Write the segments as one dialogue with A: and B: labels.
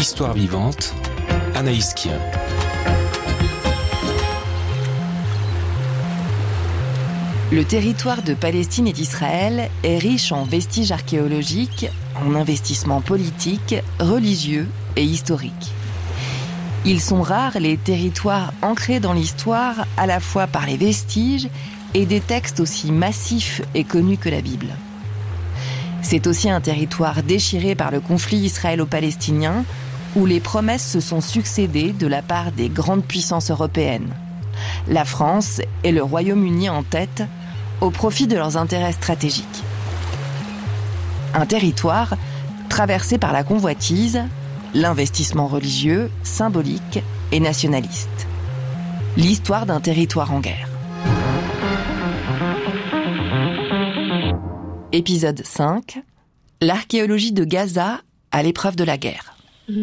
A: Histoire vivante, Anaïs Kien.
B: Le territoire de Palestine et d'Israël est riche en vestiges archéologiques, en investissements politiques, religieux et historiques. Ils sont rares les territoires ancrés dans l'histoire à la fois par les vestiges et des textes aussi massifs et connus que la Bible. C'est aussi un territoire déchiré par le conflit israélo-palestinien où les promesses se sont succédées de la part des grandes puissances européennes. La France et le Royaume-Uni en tête, au profit de leurs intérêts stratégiques. Un territoire traversé par la convoitise, l'investissement religieux, symbolique et nationaliste. L'histoire d'un territoire en guerre. Épisode 5. L'archéologie de Gaza à l'épreuve de la guerre.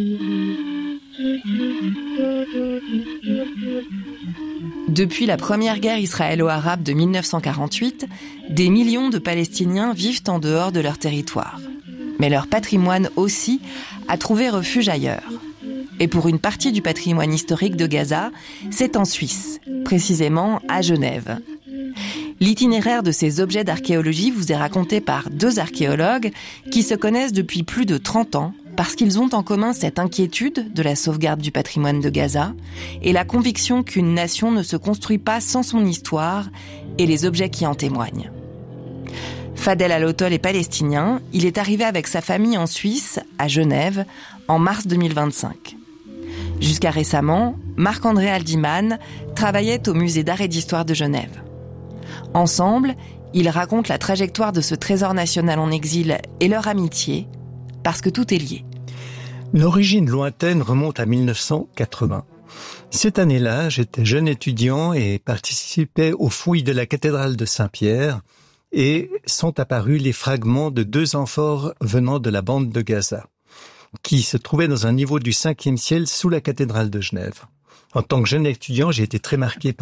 B: Depuis la première guerre israélo-arabe de 1948, des millions de Palestiniens vivent en dehors de leur territoire. Mais leur patrimoine aussi a trouvé refuge ailleurs. Et pour une partie du patrimoine historique de Gaza, c'est en Suisse, précisément à Genève. L'itinéraire de ces objets d'archéologie vous est raconté par deux archéologues qui se connaissent depuis plus de 30 ans parce qu'ils ont en commun cette inquiétude de la sauvegarde du patrimoine de Gaza et la conviction qu'une nation ne se construit pas sans son histoire et les objets qui en témoignent. Fadel Al-Hothol est palestinien, il est arrivé avec sa famille en Suisse, à Genève, en mars 2025. Jusqu'à récemment, Marc-André Haldiman travaillait au musée d'art et d'histoire de Genève. Ensemble, ils racontent la trajectoire de ce trésor national en exil et leur amitié, parce que tout est lié.
C: L'origine lointaine remonte à 1980. Cette année-là, j'étais jeune étudiant et participais aux fouilles de la cathédrale de Saint-Pierre et sont apparus les fragments de 2 amphores venant de la bande de Gaza, qui se trouvaient dans un niveau du 5e ciel sous la cathédrale de Genève. En tant que jeune étudiant, j'ai été très marqué par